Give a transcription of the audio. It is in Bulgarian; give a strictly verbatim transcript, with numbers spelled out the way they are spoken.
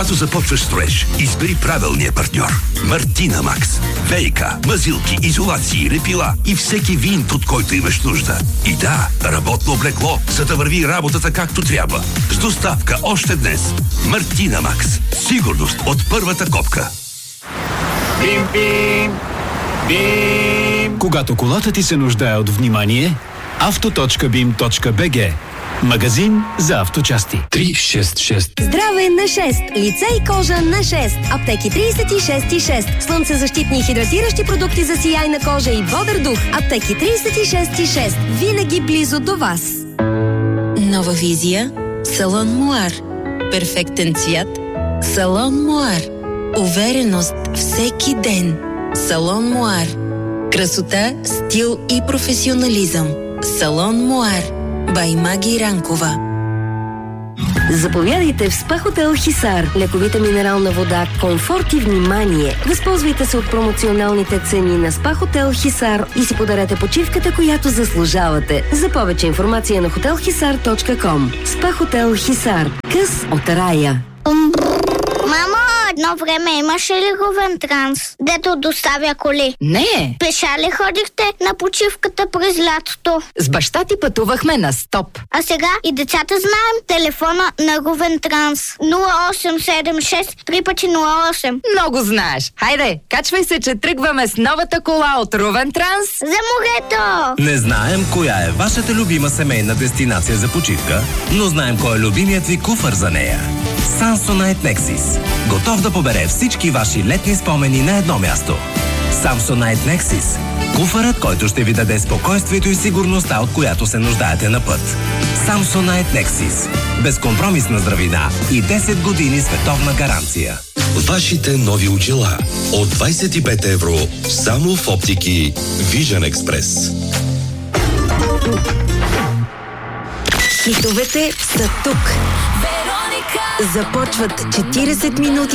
Когато започваш строеж, избери правилния партньор. Мартина Макс. ВиК, мазилки, изолации, репила и всеки винт, от който имаш нужда. И да, работно облекло, за да върви работата както трябва. С доставка още днес. Мартина Макс. Сигурност от първата копка. Бим, бим, бим. Когато колата ти се нуждае от внимание, авто точка бим точка би джи. Магазин за авточасти. три шест шест. Здраве на шест. Лице и кожа на шест. Аптеки тридесет и шест и шест. Слънцезащитни и хидратиращи продукти за сияйна кожа и бодър дух. Аптеки тридесет и шест и шест. Винаги близо до вас. Нова визия. Салон Муар. Перфектен цвят. Салон Муар. Увереност всеки ден. Салон Муар. Красота, стил и професионализъм. Салон Муар. Бай Маги Ранкова. Заповядайте в СПА Хотел Хисар. Лековита минерална вода, комфорт и внимание. Възползвайте се от промоционалните цени на СПА Хотел Хисар и си подарете почивката, която заслужавате. За повече информация на хотел хисар точка ком. СПА Хотел Хисар. Къс от рая. Мамо, едно време имаше ли Ровентранс, дето доставя коли? Не. Пеша ли ходихте на почивката през лятото? С баща ти пътувахме на стоп. А сега и децата знаем телефона на Ровентранс. нула осем седем шест три пъти нула осем. Много знаеш. Хайде, качвай се, че тръгваме с новата кола от Ровентранс. За морето! Не знаем коя е вашата любима семейна дестинация за почивка, но знаем кой е любимият ви куфър за нея. Samsonite Nexus. Готов да побере всички ваши летни спомени на едно място. Samsonite Nexus. Куфърът, който ще ви даде спокойствието и сигурността, от която се нуждаете на път. Samsonite Nexus. Безкомпромисна здравина и десет години световна гаранция. Вашите нови очила от двадесет и пет евро само в оптики Vision Express. Хитовете са тук. Започват четиридесет минути